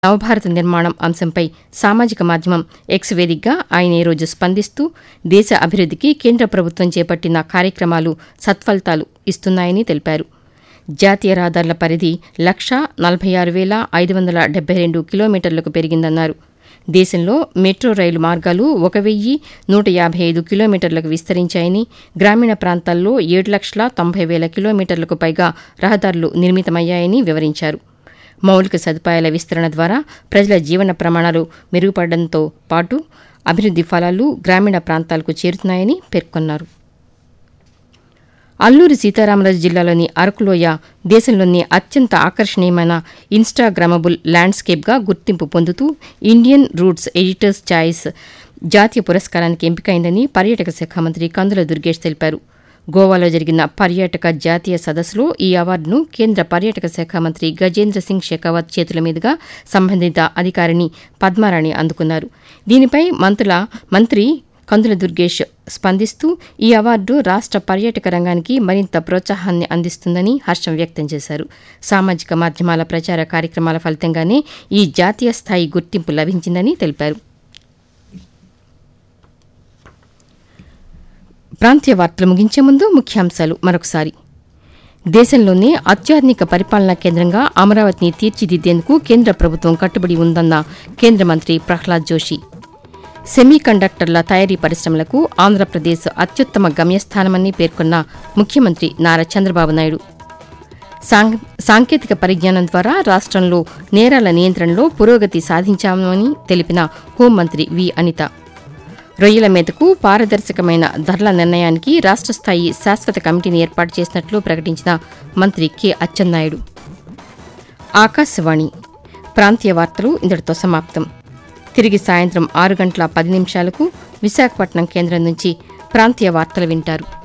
నవభారత నిర్మాణం అంశంపై సామాజిక మాధ్యమం ఎక్స్ వేదికగా ఆయన ఈరోజు స్పందిస్తూ దేశ అభివృద్దికి కేంద్ర ప్రభుత్వం చేపట్టిన కార్యక్రమాలు సత్ఫలితాలు ఇస్తున్నాయని తెలిపారు. జాతీయ రహదారుల పరిధి 1,46,572 కిలోమీటర్లకు పెరిగిందన్నారు. దేశంలో మెట్రో రైలు మార్గాలు 1,155 కిలోమీటర్లకు విస్తరించాయని, గ్రామీణ ప్రాంతాల్లో 7,90,000 కిలోమీటర్లకు పైగా రహదారులు నిర్మితమయ్యాయని వివరించారు. మౌలిక సదుపాయాల విస్తరణ ద్వారా ప్రజల జీవన ప్రమాణాలు మెరుగుపడడంతో పాటు అభివృద్ది ఫలాలు గ్రామీణ ప్రాంతాలకు చేరుతున్నాయని పేర్కొన్నారు. అల్లూరి సీతారామరాజు జిల్లాలోని అరకులోయ దేశంలోని అత్యంత ఆకర్షణీయమైన ఇన్స్టాగ్రామబుల్ ల్యాండ్స్కేప్గా గుర్తింపు పొందుతూ ఇండియన్ రూట్స్ ఎడిటర్స్ చాయిస్ జాతీయ పురస్కారానికి ఎంపికైందని పర్యాటక శాఖ మంత్రి కందుల దుర్గేష్ తెలిపారు. గోవాలో జరిగిన పర్యాటక జాతీయ సదస్సులో ఈ అవార్డును కేంద్ర పర్యాటక శాఖ మంత్రి గజేంద్ర సింగ్ షెకావత్ చేతుల మీదుగా సంబంధిత అధికారిని పద్మారాణి అందుకున్నారు. దీనిపై మంత్రి కందుల దుర్గేష్ స్పందిస్తూ ఈ అవార్డు రాష్ట్ర పర్యాటక రంగానికి మరింత ప్రోత్సాహాన్ని అందిస్తుందని హర్షం వ్యక్తం చేశారు. సామాజిక మాధ్యమాల ప్రచార కార్యక్రమాల ఫలితంగానే ఈ జాతీయ స్థాయి గుర్తింపు లభించిందని తెలిపారు. ప్రాంతీయ వార్తలు ముగించే ముందు ముఖ్యాంశాలు మరొకసారి. దేశంలోనే అత్యాధునిక పరిపాలనా కేంద్రంగా అమరావతిని తీర్చిదిద్దేందుకు కేంద్ర ప్రభుత్వం కట్టుబడి ఉందన్న కేంద్ర మంత్రి ప్రహ్లాద్ జోషి. సెమీ కండక్టర్ల తయారీ పరిశ్రమలకు ఆంధ్రప్రదేశ్ అత్యుత్తమ గమ్యస్థానమని పేర్కొన్న ముఖ్యమంత్రి నారా చంద్రబాబు నాయుడు. సాంకేతిక పరిజ్ఞానం ద్వారా రాష్ట్రంలో నేరాల నియంత్రణలో పురోగతి సాధించామని తెలిపిన హోంమంత్రి వి అనిత. రొయ్యల మేతకు పారదర్శకమైన ధరల నిర్ణయానికి రాష్ట్ర స్థాయి శాశ్వత కమిటీని ఏర్పాటు చేసినట్లు ప్రకటించిన మంత్రి కె అచ్చెన్నాయుడు. ఆకాశవాణి ప్రాంతీయ వార్తలు ఇంతటితో సమాప్తం. తిరిగి సాయంత్రం 6:10 విశాఖపట్నం కేంద్రం నుంచి ప్రాంతీయ వార్తలు వింటారు.